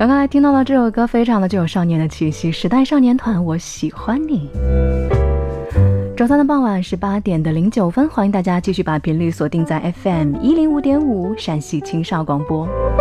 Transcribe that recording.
刚刚听到的这首歌非常的具有少年的气息，时代少年团我喜欢你。周三的傍晚18点的09分，欢迎大家继续把频率锁定在 FM 105.5陕西青少广播。